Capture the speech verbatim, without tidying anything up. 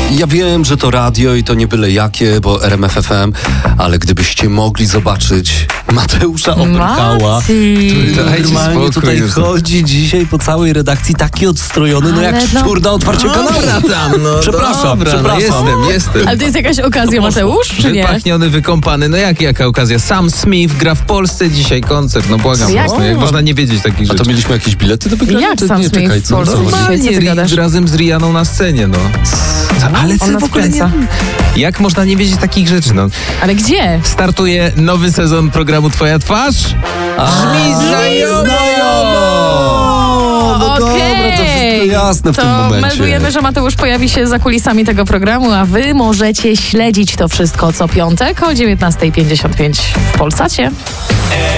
Ja wiem, że to radio i to nie byle jakie, bo R M F F M, ale gdybyście mogli zobaczyć Mateusza Oprychała, który normalnie tutaj chodzi dzisiaj po całej redakcji taki odstrojony, no jak no... szczur na otwarcie kanału. Tam, no, przepraszam, dobra, przepraszam. No jestem, jestem. Ale to jest jakaś okazja, Mateusz, czy nie? Wypachniony, wykąpany, no jak, jaka okazja? Sam Smith gra w Polsce dzisiaj koncert, no błagam Jak? was, no, jak można nie wiedzieć takich A rzeczy. to mieliśmy jakieś bilety do wygrania? Jak Czy Sam nie? Smith Czekaj, w co? Polsce co? dzisiaj? Normalnie, Co ty gadasz? razem z Rihanną na scenie, no. Ale co On nas w ogóle nie... wkręca. Jak można nie wiedzieć takich rzeczy, no? Ale gdzie? Startuje nowy sezon programu Twoja twarz. Brzmi znajomo! No dobra, to wszystko jasne w to tym momencie. meldujemy, że Mateusz pojawi się za kulisami tego programu, a wy możecie śledzić to wszystko co piątek o dziewiętnasta pięćdziesiąt pięć w Polsacie.